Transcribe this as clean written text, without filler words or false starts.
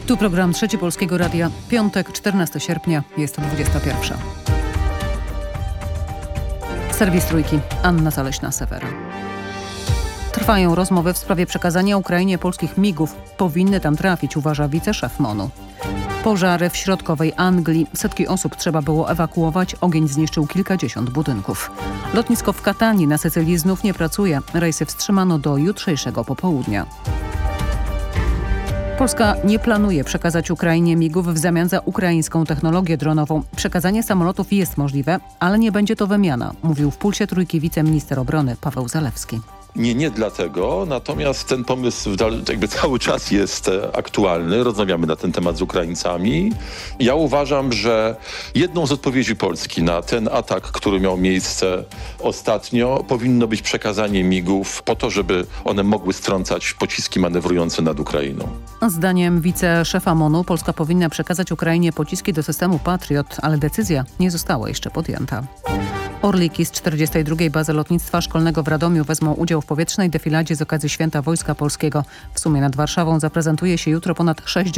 Tu program Trzeci Polskiego Radia. Piątek, 14 sierpnia, jest 21. Serwis Trójki. Anna Zaleśna-Sewera. Trwają rozmowy w sprawie przekazania Ukrainie polskich MIG-ów. Powinny tam trafić, uważa wiceszef MON-u. Pożary w środkowej Anglii. Setki osób trzeba było ewakuować. Ogień zniszczył kilkadziesiąt budynków. Lotnisko w Katanii na Sycylii znów nie pracuje. Rejsy wstrzymano do jutrzejszego popołudnia. Polska nie planuje przekazać Ukrainie MIG-ów w zamian za ukraińską technologię dronową. Przekazanie samolotów jest możliwe, ale nie będzie to wymiana, mówił w Pulsie Trójki wiceminister obrony Paweł Zalewski. Nie dlatego, natomiast ten pomysł jakby cały czas jest aktualny. Rozmawiamy na ten temat z Ukraińcami. Ja uważam, że jedną z odpowiedzi Polski na ten atak, który miał miejsce ostatnio, powinno być przekazanie MIG-ów po to, żeby one mogły strącać pociski manewrujące nad Ukrainą. Zdaniem wiceszefa MON-u Polska powinna przekazać Ukrainie pociski do systemu Patriot, ale decyzja nie została jeszcze podjęta. Orliki z 42. Bazy Lotnictwa Szkolnego w Radomiu wezmą udział w powietrznej defiladzie z okazji Święta Wojska Polskiego. W sumie nad Warszawą zaprezentuje się jutro ponad 60